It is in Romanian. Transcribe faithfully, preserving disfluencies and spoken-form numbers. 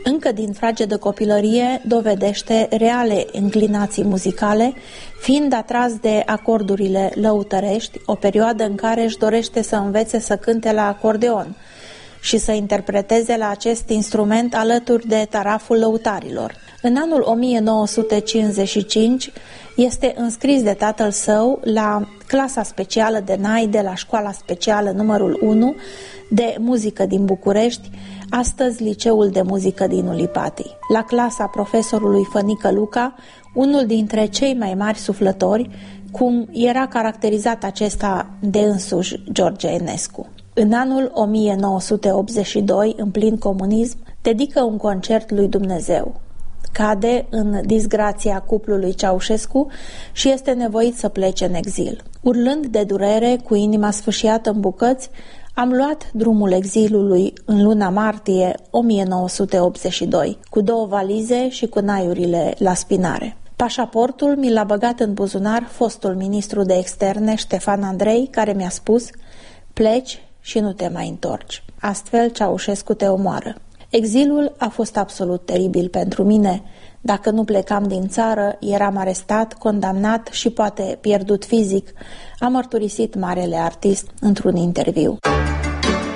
încă din fragedă copilărie dovedește reale înclinații muzicale, fiind atras de acordurile lăutărești, o perioadă în care își dorește să învețe să cânte la acordeon și să interpreteze la acest instrument alături de taraful lăutarilor. În anul o mie nouă sute cincizeci și cinci este înscris de tatăl său la clasa specială de nai de la Școala Specială numărul unu de muzică din București, astăzi Liceul de Muzică din Ulipati. La clasa profesorului Fănică Luca, unul dintre cei mai mari suflători, cum era caracterizat acesta de însuși George Enescu. În anul o mie nouă sute optzeci și doi, în plin comunism, dedică un concert lui Dumnezeu. Cade în disgrația cuplului Ceaușescu și este nevoit să plece în exil. Urlând de durere, cu inima sfâșiată în bucăți, am luat drumul exilului în luna martie o mie nouă sute optzeci și doi, cu două valize și cu naiurile la spinare. Pașaportul mi l-a băgat în buzunar fostul ministru de externe Ștefan Andrei, care mi-a spus: pleci și nu te mai întorci. Astfel Ceaușescu te omoară. Exilul a fost absolut teribil pentru mine. Dacă nu plecam din țară, eram arestat, condamnat și poate pierdut fizic, a mărturisit marele artist într-un interviu.